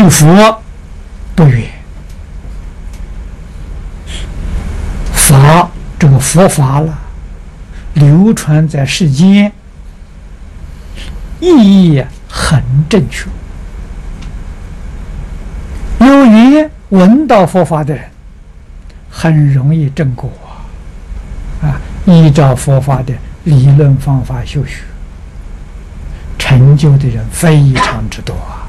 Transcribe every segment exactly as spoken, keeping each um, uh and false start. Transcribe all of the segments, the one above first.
离佛不远，法这个佛法了，流传在世间，意义很正确。有缘闻到佛法的人，很容易证果啊！依照佛法的理论方法修学，成就的人非常之多啊。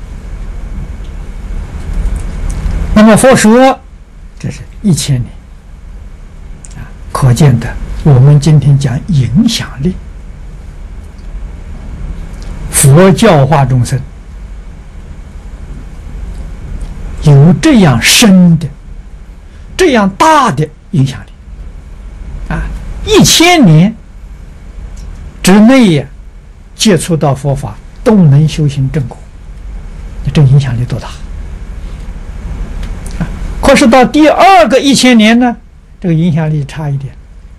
那么佛说，这是一千年啊，可见的。我们今天讲影响力，佛教化众生有这样深的、这样大的影响力啊！一千年之内呀，接触到佛法都能修行正果，这影响力多大啊！可是到第二个一千年呢，这个影响力差一点，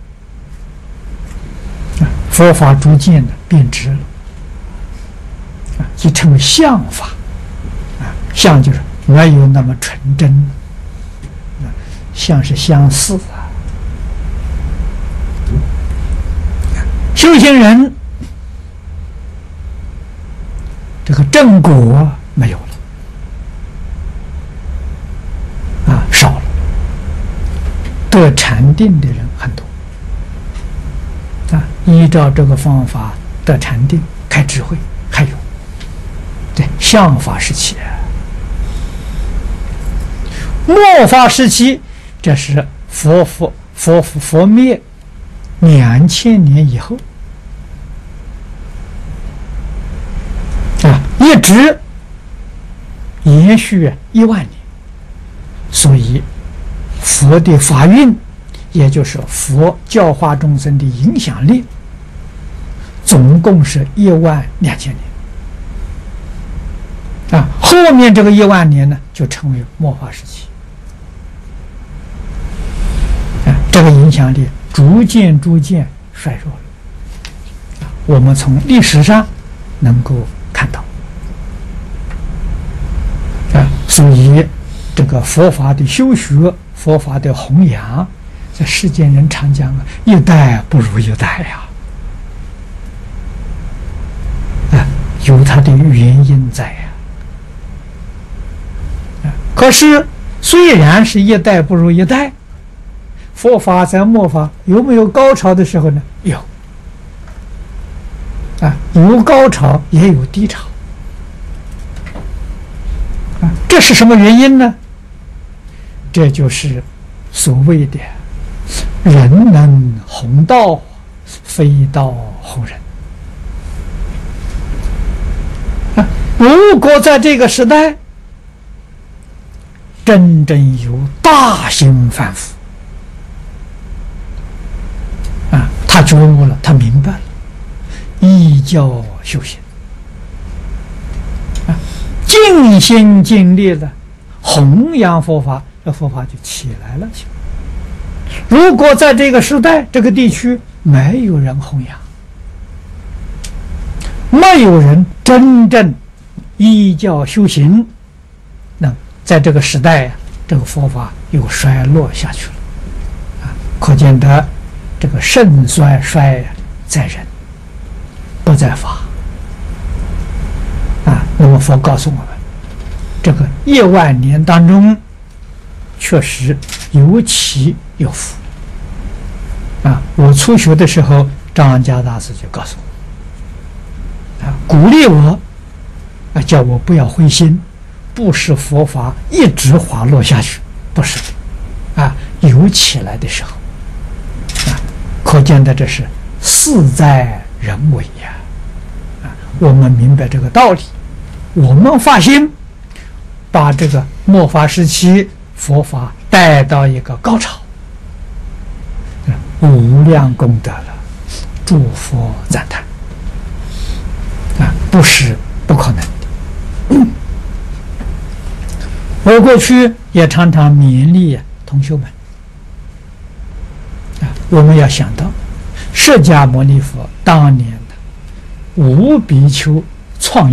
啊，佛法逐渐的变质了，啊，就成为相法，啊，相就是没有那么纯真，啊，相是相似啊。修行人这个正果没有了，啊，少了。得禅定的人很多，啊，依照这个方法得禅定、开智慧还有。对，相法时期、末法时期，这是佛佛佛佛佛灭两千年以后。啊，一直延续一万年，所以佛的法运，也就是佛教化众生的影响力，总共是一万两千年。啊，后面这个一万年呢，就成为末法时期。啊，这个影响力逐渐逐渐衰弱了。啊，我们从历史上能够看到，啊，所以这个佛法的修学、佛法的弘扬，在世间人常讲啊，一代不如一代呀，啊，有它的原因在呀。啊，可是虽然是一代不如一代，佛法在末法有没有高潮的时候呢？有。啊，有高潮也有低潮，啊，这是什么原因呢？这就是所谓的人能弘道，非道弘人。啊，如果在这个时代真正有大心反腐，啊，他觉悟了，他明白了。依教修行，啊，尽心尽力的弘扬佛法，这佛法就起来了。如果在这个时代、这个地区没有人弘扬，没有人真正依教修行，那在这个时代呀、啊，这个佛法又衰落下去了。啊，可见得这个盛衰衰在人，不在法。啊，那么佛告诉我们，这个一万年当中，确实有起有伏。啊，我初学的时候，张家大师就告诉我，啊，鼓励我，啊，叫我不要灰心，不是佛法一直滑落下去，不是的，啊，有起来的时候，啊，可见的这是事在人为呀。我们明白这个道理，我们发心把这个末法时期佛法带到一个高潮，无量功德了，诸佛赞叹啊，不是不可能的。嗯、我过去也常常勉励同学们啊，我们要想到释迦牟尼佛当年的五比丘创